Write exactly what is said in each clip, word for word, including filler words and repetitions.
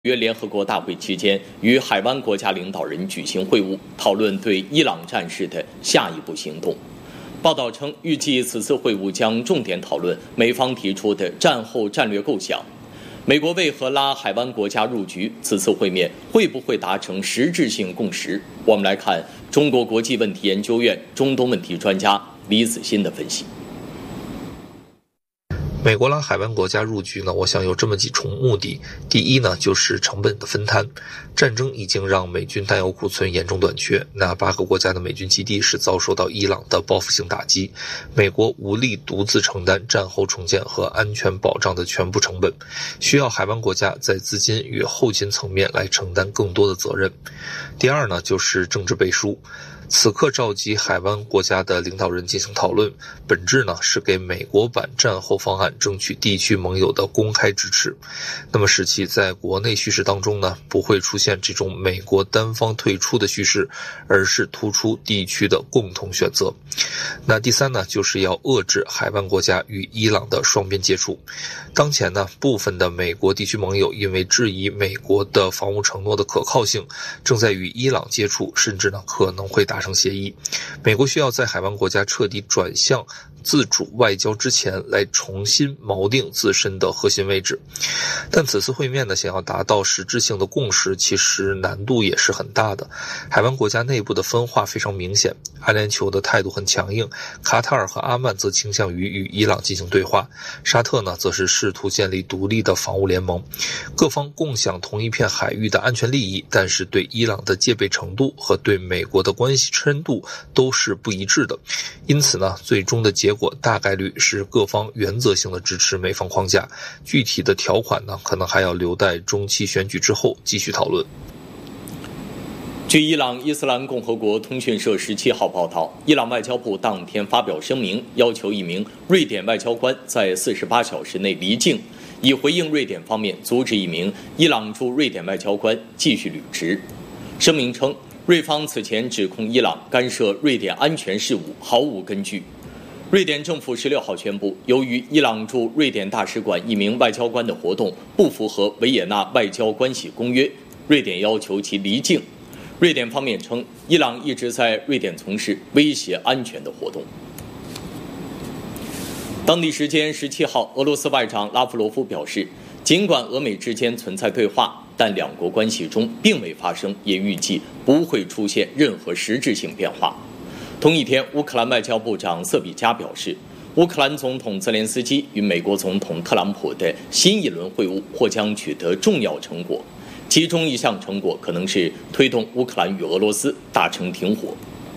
约联合国大会期间，与海湾国家领导人举行会晤，讨论对伊朗战事的下一步行动。报道称，预计此次会晤将重点讨论美方提出的战后战略构想。美国为何拉海湾国家入局？此次会面会不会达成实质性共识？我们来看中国国际问题研究院中东问题专家李子欣的分析。 美国拉海湾国家入局呢，我想有这么几重目的。第一呢，就是成本的分摊。战争已经让美军弹药库存严重短缺，那八个国家的美军基地是遭受到伊朗的报复性打击，美国无力独自承担战后重建和安全保障的全部成本，需要海湾国家在资金与后勤层面来承担更多的责任。第二呢，就是政治背书。此刻召集海湾国家的领导人进行讨论，本质呢是给美国版战后方案争取地区盟友的公开支持，那么使其在国内叙事当中呢不会出现这种美国单方退出的叙事，而是突出地区的共同选择。那第三呢，就是要遏制海湾国家与伊朗的双边接触。当前呢，部分的美国地区盟友因为质疑美国的防务承诺的可靠性，正在与伊朗接触，甚至呢可能会达成协议。美国需要在海湾国家彻底转向自主外交之前来重新锚定自身的核心位置。但此次会面呢，想要达到实质性的共识，其实难度也是很大的。海湾国家内部的分化非常明显，阿联酋的态度很强硬，卡塔尔和阿曼则倾向于与伊朗进行对话，沙特呢则是试图建立独立的防务联盟。各方共享同一片海域的安全利益，但是对伊朗的戒备程度和对美国的关系深度都是不一致的。因此呢，最终的结果大概率是各方原则性的支持美方框架，具体的条款呢，可能还要留待中期选举之后继续讨论。 据伊朗伊斯兰共和国通讯社十七号报道，伊朗外交部当天发表声明，要求一名瑞典外交官在四十八小时内离境，以回应瑞典方面阻止一名伊朗驻瑞典外交官继续履职。声明称，瑞方此前指控伊朗干涉瑞典安全事务毫无根据。瑞典政府十六号宣布，由于伊朗驻瑞典大使馆一名外交官的活动不符合维也纳外交关系公约，瑞典要求其离境。瑞典方面称，伊朗一直在瑞典从事威胁安全的活动。当地时间十七号，俄罗斯外长拉夫罗夫表示，尽管俄美之间存在对话，但两国关系中并未发生，也预计不会出现任何实质性变化。同一天，乌克兰外交部长瑟比加表示，乌克兰总统泽连斯基与美国总统特朗普的新一轮会晤或将取得重要成果，其中一项成果可能是推动乌克兰与俄罗斯达成停火。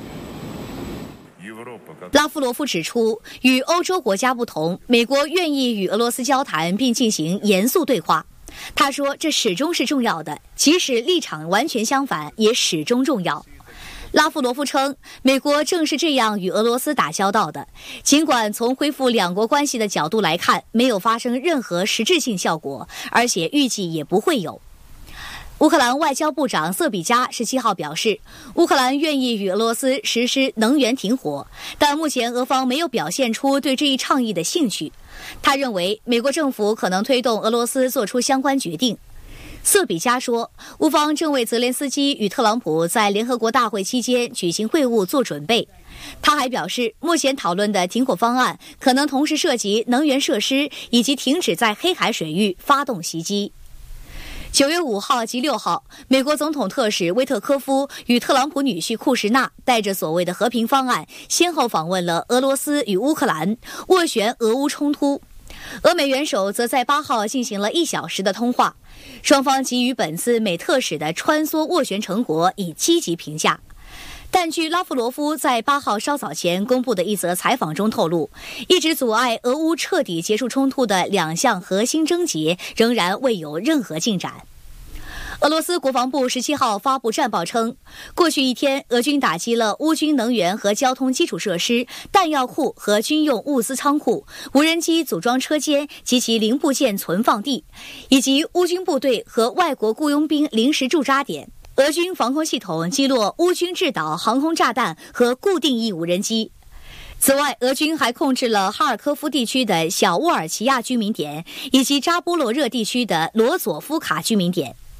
拉夫罗夫指出，与欧洲国家不同，美国愿意与俄罗斯交谈并进行严肃对话。他说，这始终是重要的，即使立场完全相反，也始终重要。拉夫罗夫称，美国正是这样与俄罗斯打交道的，尽管从恢复两国关系的角度来看，没有发生任何实质性效果，而且预计也不会有。乌克兰外交部长瑟比加十七号表示，乌克兰愿意与俄罗斯实施能源停火，但目前俄方没有表现出对这一倡议的兴趣。他认为，美国政府可能推动俄罗斯做出相关决定。瑟比加说，乌方正为泽连斯基与特朗普在联合国大会期间举行会晤做准备。他还表示，目前讨论的停火方案可能同时涉及能源设施以及停止在黑海水域发动袭击。九月五号及六号，美国总统特使威特科夫与特朗普女婿库什纳带着所谓的和平方案，先后访问了俄罗斯与乌克兰，斡旋俄乌冲突。俄美元首则在八号进行了一小时的通话，双方给予本次美特使的穿梭斡旋成果以积极评价。但据拉夫罗夫在八号稍早前公布的一则采访中透露，一直阻碍俄乌彻底结束冲突的两项核心症结仍然未有任何进展。俄罗斯国防部十七号发布战报称，过去一天，俄军打击了乌军能源和交通基础设施、弹药库和军用物资仓库、无人机组装车间及其零部件存放地，以及乌军部队和外国雇佣兵临时驻扎点。俄军防空系统击落乌军制导航空炸弹和固定翼无人机。此外，俄军还控制了哈尔科夫地区的小沃尔奇亚居民点，以及扎波罗热地区的罗佐夫卡居民点。